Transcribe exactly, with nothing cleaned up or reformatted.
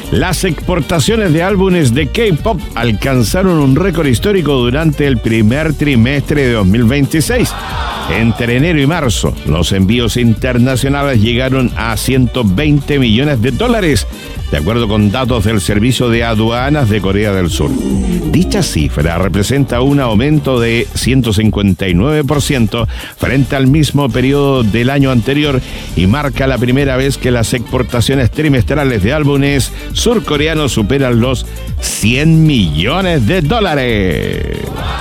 Las exportaciones de álbumes de K-pop alcanzaron un récord histórico durante el primer trimestre de dos mil veintiséis. Entre enero y marzo, los envíos internacionales llegaron a ciento veinte millones de dólares, de acuerdo con datos del Servicio de Aduanas de Corea del Sur. Dicha cifra representa un aumento de ciento cincuenta y nueve por ciento frente al mismo periodo del año anterior y marca la primera vez que las exportaciones trimestrales de álbumes surcoreanos superan los cien millones de dólares.